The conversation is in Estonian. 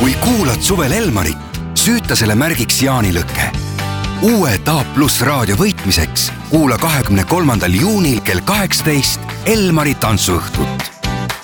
kui kuulad suvel Elmarit, süüta selle märgiks jaanilõkke. Uue TAP+ raadio võitmiseks kuula 23. juunil kell 18 Elmari tantsuõhtut.